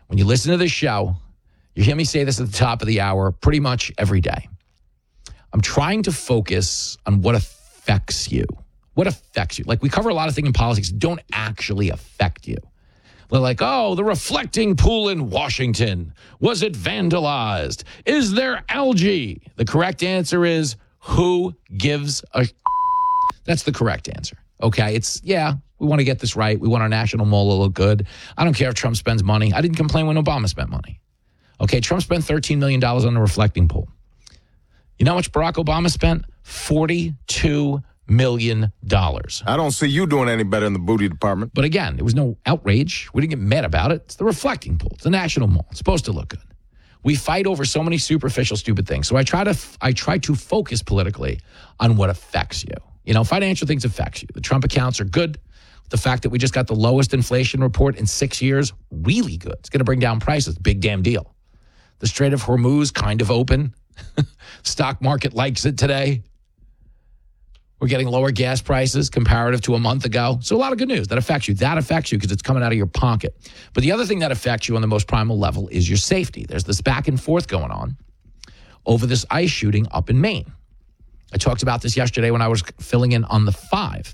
When you listen to this show, you hear me say this at the top of the hour pretty much every day. I'm trying to focus on what affects you. What affects you? Like, we cover a lot of things in politics that don't actually affect you. They're like, oh, the reflecting pool in Washington. Was it vandalized? Is there algae? The correct answer is, who gives a... That's the correct answer. Okay, we want to get this right. We want our national mall to look good. I don't care if Trump spends money. I didn't complain when Obama spent money. Okay, Trump spent $13 million on the reflecting pool. You know how much Barack Obama spent? $42 million. I don't see you doing any better in the booty department. But again, there was no outrage. We didn't get mad about it. It's the reflecting pool. It's the national mall. It's supposed to look good. We fight over so many superficial, stupid things. So I try to focus politically on what affects you. You know, financial things affects you. The Trump accounts are good. The fact that we just got the lowest inflation report in 6 years, really good. It's going to bring down prices. Big damn deal. The Strait of Hormuz, kind of open. Stock market likes it today. We're getting lower gas prices comparative to a month ago. So a lot of good news. That affects you. That affects you because it's coming out of your pocket. But the other thing that affects you on the most primal level is your safety. There's this back and forth going on over this ICE shooting up in Maine. I talked about this yesterday when I was filling in on the 5.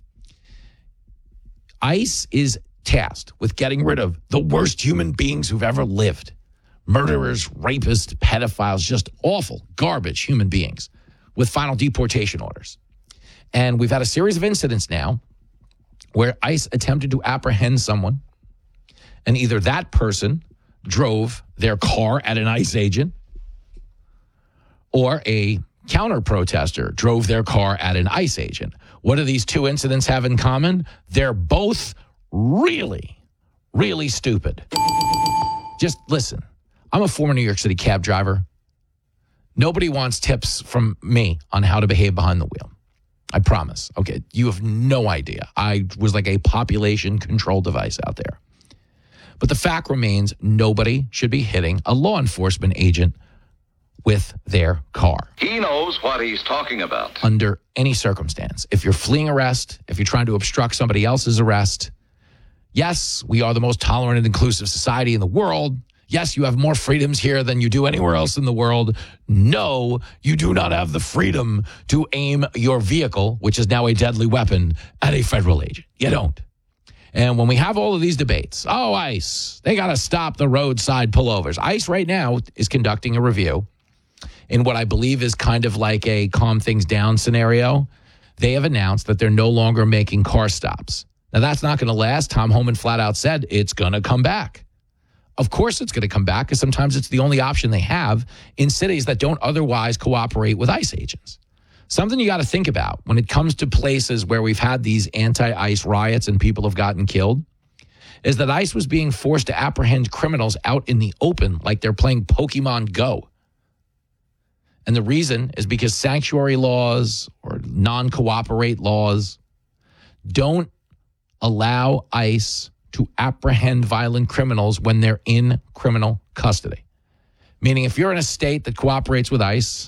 ICE is tasked with getting rid of the worst human beings who've ever lived. Murderers, rapists, pedophiles, just awful, garbage human beings with final deportation orders. And we've had a series of incidents now where ICE attempted to apprehend someone, and either that person drove their car at an ICE agent, or a counter-protester drove their car at an ICE agent. What do these two incidents have in common? They're both really, really stupid. Just listen. I'm a former New York City cab driver. Nobody wants tips from me on how to behave behind the wheel. I promise. Okay, you have no idea. I was like a population control device out there. But the fact remains, nobody should be hitting a law enforcement agent with their car. He knows what he's talking about. Under any circumstance. If you're fleeing arrest, if you're trying to obstruct somebody else's arrest, yes, we are the most tolerant and inclusive society in the world. Yes, you have more freedoms here than you do anywhere else in the world. No, you do not have the freedom to aim your vehicle, which is now a deadly weapon, at a federal agent. You don't. And when we have all of these debates, ICE, they got to stop the roadside pullovers. ICE right now is conducting a review in what I believe is kind of like a calm things down scenario. They have announced that they're no longer making car stops. Now, that's not going to last. Tom Homan flat out said it's going to come back. Of course it's going to come back because sometimes it's the only option they have in cities that don't otherwise cooperate with ICE agents. Something you got to think about when it comes to places where we've had these anti-ICE riots and people have gotten killed is that ICE was being forced to apprehend criminals out in the open like they're playing Pokemon Go. And the reason is because sanctuary laws or non-cooperate laws don't allow ICE to apprehend violent criminals when they're in criminal custody. Meaning if you're in a state that cooperates with ICE,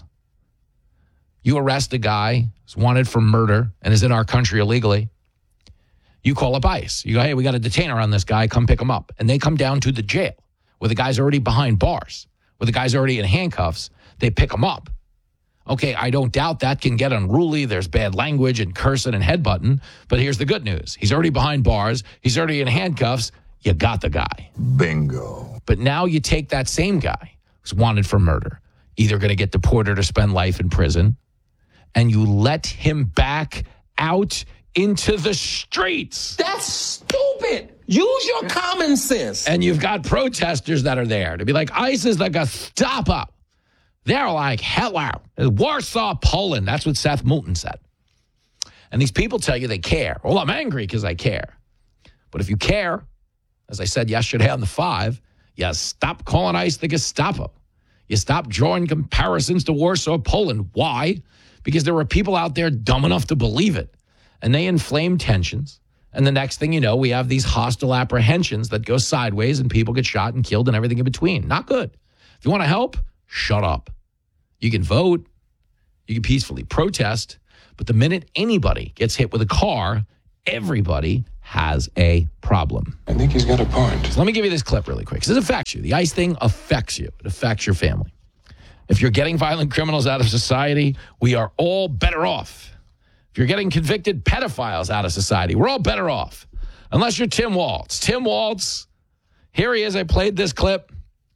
you arrest a guy who's wanted for murder and is in our country illegally, you call up ICE. You go, hey, we got a detainer on this guy, come pick him up. And they come down to the jail where the guy's already behind bars, where the guy's already in handcuffs. They pick him up. Okay, I don't doubt that can get unruly. There's bad language and cursing and headbutting. But here's the good news. He's already behind bars. He's already in handcuffs. You got the guy. Bingo. But now you take that same guy who's wanted for murder, either going to get deported or spend life in prison, and you let him back out into the streets. That's stupid. Use your common sense. And you've got protesters that are there to be like, ICE is like a stop up. They're like, hello, Warsaw, Poland. That's what Seth Moulton said. And these people tell you they care. Well, I'm angry because I care. But if you care, as I said yesterday on the 5, you stop calling ICE the Gestapo. You stop drawing comparisons to Warsaw, Poland. Why? Because there were people out there dumb enough to believe it. And they inflame tensions. And the next thing you know, we have these hostile apprehensions that go sideways and people get shot and killed and everything in between. Not good. If you want to help, shut up. You can vote. You can peacefully protest. But the minute anybody gets hit with a car, everybody has a problem. I think he's got a point. So let me give you this clip really quick, because it affects you. The ICE thing affects you. It affects your family. If you're getting violent criminals out of society, we are all better off. If you're getting convicted pedophiles out of society, we're all better off. Unless you're Tim Walz. Tim Walz, here he is. I played this clip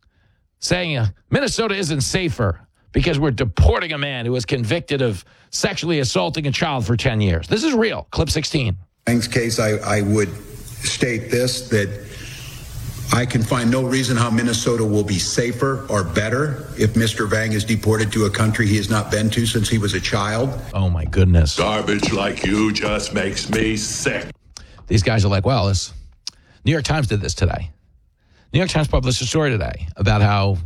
saying Minnesota isn't safer because we're deporting a man who was convicted of sexually assaulting a child for 10 years. This is real. Clip 16. Vang's case, I would state this, that I can find no reason how Minnesota will be safer or better if Mr. Vang is deported to a country he has not been to since he was a child. Oh, my goodness. Garbage like you just makes me sick. These guys are like, well, this New York Times did this today. New York Times published a story today about how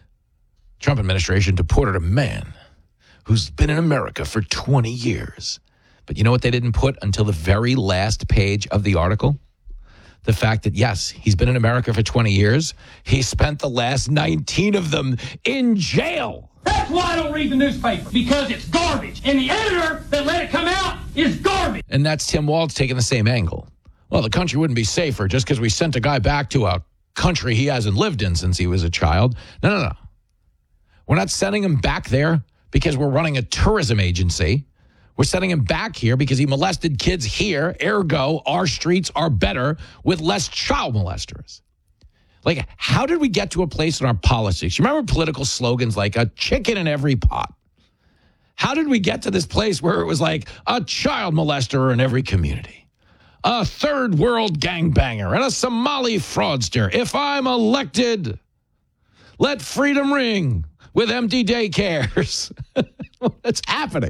Trump administration deported a man who's been in America for 20 years. But you know what they didn't put until the very last page of the article? The fact that, yes, he's been in America for 20 years. He spent the last 19 of them in jail. That's why I don't read the newspaper, because it's garbage. And the editor that let it come out is garbage. And that's Tim Walz taking the same angle. Well, the country wouldn't be safer just because we sent a guy back to a country he hasn't lived in since he was a child. No. We're not sending him back there because we're running a tourism agency. We're sending him back here because he molested kids here. Ergo, our streets are better with less child molesters. Like, how did we get to a place in our politics? You remember political slogans like a chicken in every pot? How did we get to this place where it was like a child molester in every community, a third world gangbanger, and a Somali fraudster? If I'm elected, let freedom ring with empty daycares. It's happening.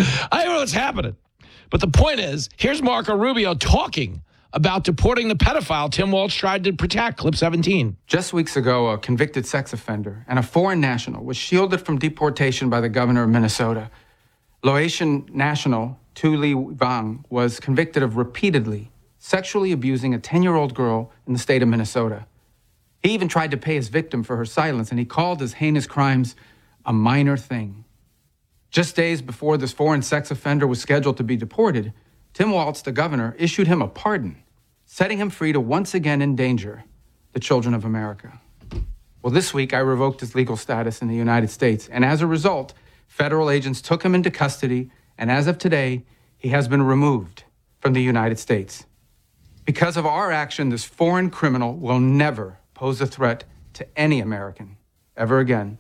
I don't know what's happening. But the point is, here's Marco Rubio talking about deporting the pedophile Tim Walz tried to protect. Clip 17. Just weeks ago, a convicted sex offender and a foreign national was shielded from deportation by the governor of Minnesota. Laotian national Tu Le Vang was convicted of repeatedly sexually abusing a 10-year-old girl in the state of Minnesota. He even tried to pay his victim for her silence, and he called his heinous crimes a minor thing. Just days before this foreign sex offender was scheduled to be deported, Tim Walz, the governor, issued him a pardon, setting him free to once again endanger the children of America. Well, this week I revoked his legal status in the United States, and as a result, federal agents took him into custody, and as of today, he has been removed from the United States. Because of our action, this foreign criminal will never pose a threat to any American ever again.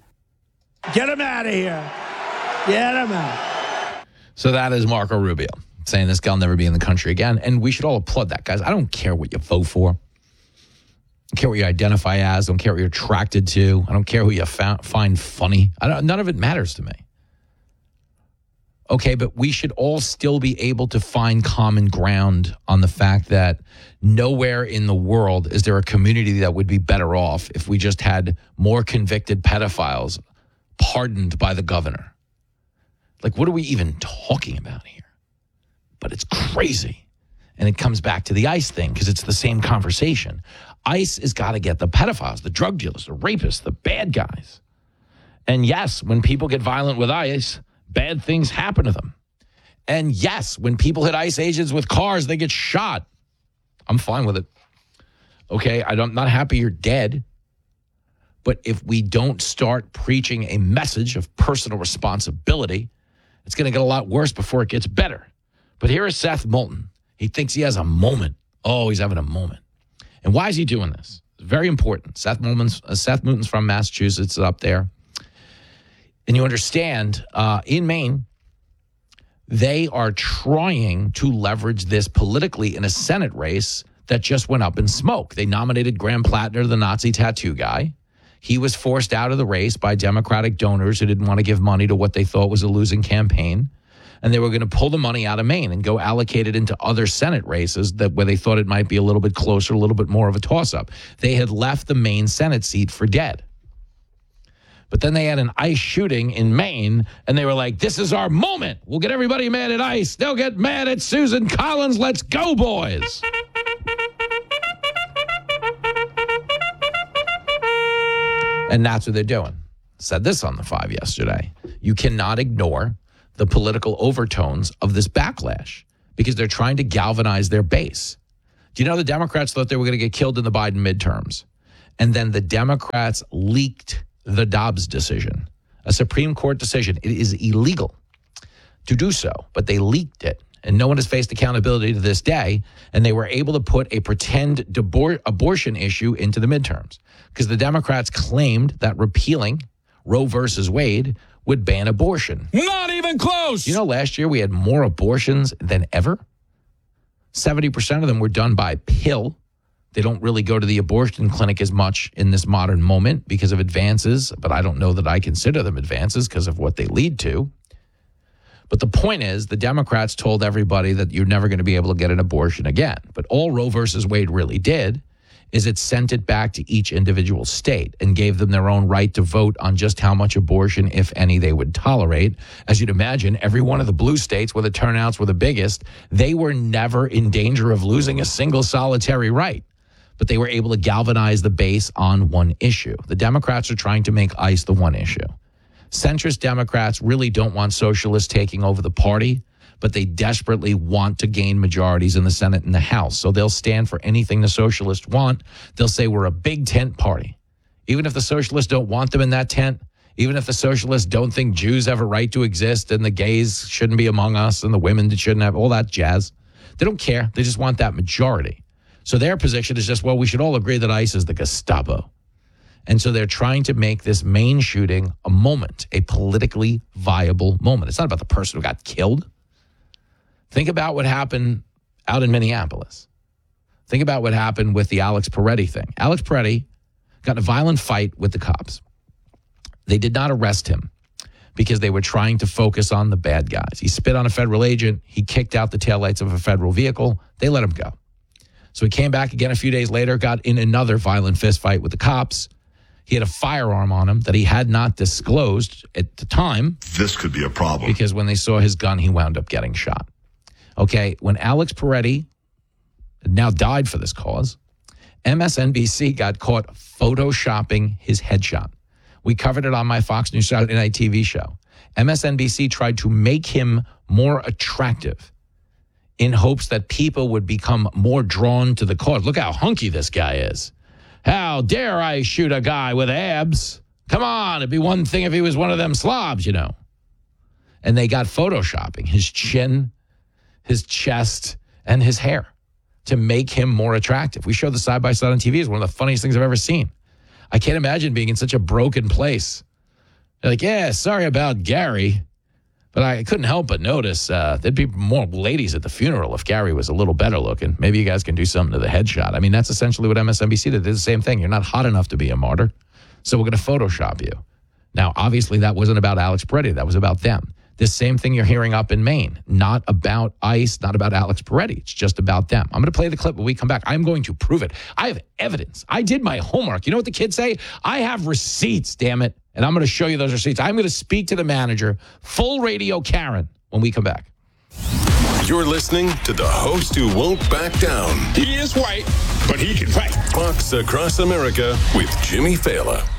Get him out of here. Get him out. So that is Marco Rubio saying this guy will never be in the country again. And we should all applaud that, guys. I don't care what you vote for. I don't care what you identify as. I don't care what you're attracted to. I don't care who you find funny. None of it matters to me. Okay, but we should all still be able to find common ground on the fact that nowhere in the world is there a community that would be better off if we just had more convicted pedophiles pardoned by the governor. Like, what are we even talking about here? But it's crazy. And it comes back to the ICE thing because it's the same conversation. ICE has got to get the pedophiles, the drug dealers, the rapists, the bad guys. And yes, when people get violent with ICE, bad things happen to them. And yes, when people hit ICE agents with cars, they get shot. I'm fine with it. Okay, I'm not happy you're dead. But if we don't start preaching a message of personal responsibility, it's going to get a lot worse before it gets better. But here is Seth Moulton. He thinks he has a moment. Oh, he's having a moment. And why is he doing this? It's very important. Seth Moulton's from Massachusetts, up there. And you understand, in Maine, they are trying to leverage this politically in a Senate race that just went up in smoke. They nominated Graham Plattner, the Nazi tattoo guy. He was forced out of the race by Democratic donors who didn't want to give money to what they thought was a losing campaign. And they were going to pull the money out of Maine and go allocate it into other Senate races where they thought it might be a little bit closer, a little bit more of a toss-up. They had left the Maine Senate seat for dead. But then they had an ICE shooting in Maine, and they were like, this is our moment. We'll get everybody mad at ICE. They'll get mad at Susan Collins. Let's go, boys. And that's what they're doing. Said this on The Five yesterday. You cannot ignore the political overtones of this backlash because they're trying to galvanize their base. Do you know the Democrats thought they were going to get killed in the Biden midterms? And then the Democrats leaked the Dobbs decision, a Supreme Court decision. It is illegal to do so, but they leaked it. And no one has faced accountability to this day. And they were able to put a pretend abortion issue into the midterms because the Democrats claimed that repealing Roe versus Wade would ban abortion. Not even close. You know, last year we had more abortions than ever. 70% of them were done by pill. They don't really go to the abortion clinic as much in this modern moment because of advances, but I don't know that I consider them advances because of what they lead to. But the point is, the Democrats told everybody that you're never going to be able to get an abortion again. But all Roe versus Wade really did is it sent it back to each individual state and gave them their own right to vote on just how much abortion, if any, they would tolerate. As you'd imagine, every one of the blue states where the turnouts were the biggest, they were never in danger of losing a single solitary right. But they were able to galvanize the base on one issue. The Democrats are trying to make ICE the one issue. Centrist Democrats really don't want socialists taking over the party, but they desperately want to gain majorities in the Senate and the House. So they'll stand for anything the socialists want. They'll say we're a big tent party. Even if the socialists don't want them in that tent, even if the socialists don't think Jews have a right to exist and the gays shouldn't be among us and the women shouldn't have all that jazz, they don't care. They just want that majority. So their position is just, well, we should all agree that ICE is the Gestapo. And so they're trying to make this Maine shooting a moment, a politically viable moment. It's not about the person who got killed. Think about what happened out in Minneapolis. Think about what happened with the Alex Peretti thing. Alex Peretti got in a violent fight with the cops. They did not arrest him because they were trying to focus on the bad guys. He spit on a federal agent. He kicked out the taillights of a federal vehicle. They let him go. So he came back again a few days later, got in another violent fist fight with the cops. He had a firearm on him that he had not disclosed at the time. This could be a problem. Because when they saw his gun, he wound up getting shot. Okay, when Alex Peretti now died for this cause, MSNBC got caught photoshopping his headshot. We covered it on my Fox News Saturday Night TV show. MSNBC tried to make him more attractive in hopes that people would become more drawn to the cause. Look how hunky this guy is. How dare I shoot a guy with abs? Come on, it'd be one thing if he was one of them slobs, you know. And they got photoshopping his chin, his chest, and his hair to make him more attractive. We showed the side-by-side on TV. It's one of the funniest things I've ever seen. I can't imagine being in such a broken place. They're like, yeah, sorry about Gary. But I couldn't help but notice there'd be more ladies at the funeral if Gary was a little better looking. Maybe you guys can do something to the headshot. I mean, that's essentially what MSNBC did. They did the same thing. You're not hot enough to be a martyr, so we're going to Photoshop you. Now, obviously, that wasn't about Alex Peretti. That was about them. This same thing you're hearing up in Maine, not about ICE, not about Alex Peretti. It's just about them. I'm going to play the clip when we come back. I'm going to prove it. I have evidence. I did my homework. You know what the kids say? I have receipts, damn it. And I'm going to show you those receipts. I'm going to speak to the manager, full radio Karen, when we come back. You're listening to the host who won't back down. He is white, but he can fight. Fox Across America with Jimmy Fallon.